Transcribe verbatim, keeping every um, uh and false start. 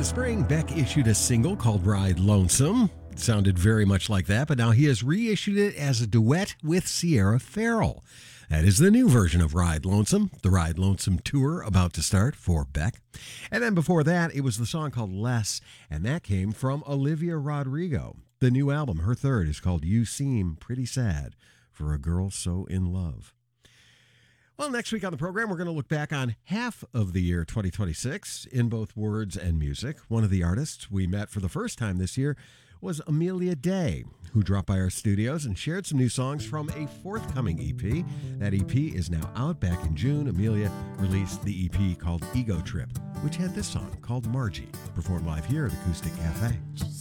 the spring, Beck issued a single called Ride Lonesome. It sounded very much like that, but now he has reissued it as a duet with Sierra Farrell. That is the new version of Ride Lonesome, the Ride Lonesome tour about to start for Beck. And then before that, it was the song called Less, and that came from Olivia Rodrigo. The new album, her third, is called You Seem Pretty Sad for a Girl So in Love. Well, next week on the program, we're going to look back on half of the year twenty twenty-six in both words and music. One of the artists we met for the first time this year was Amelia Day, who dropped by our studios and shared some new songs from a forthcoming E P. That E P is now out. Back in June, Amelia released the E P called Ego Trip, which had this song called Margie, performed live here at Acoustic Cafe.